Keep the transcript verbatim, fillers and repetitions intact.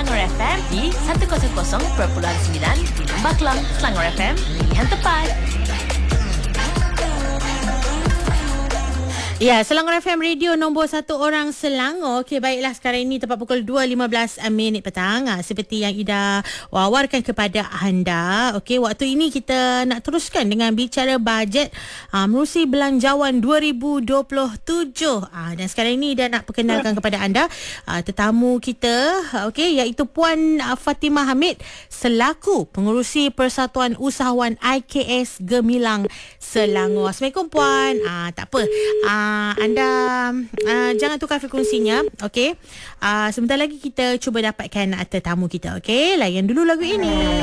Selangor F M di seratus perpuluhan sembilan di Lembah Kelang. Selangor F M, pilihan tepat. Ya, Selangor F M Radio nombor satu orang Selangor. Okey, baiklah, sekarang ini tepat pukul dua lima belas minit petang. Ha, seperti yang Ida wawarkan kepada anda. Okey, waktu ini kita nak teruskan dengan bicara bajet ha, menerusi belanjawan dua ribu dua puluh tujuh. Ha, dan sekarang ini Ida nak perkenalkan kepada anda ha, tetamu kita, okey, iaitu Puan Fatimah Hamid selaku pengurusi Persatuan Usahawan I K S Gemilang Selangor. Assalamualaikum Puan. Ah, tak apa. Ah, anda uh, jangan tukar frekuensinya, okey. Uh, sebentar lagi kita cuba dapatkan tetamu kita, okey. Layan dulu lagu ini.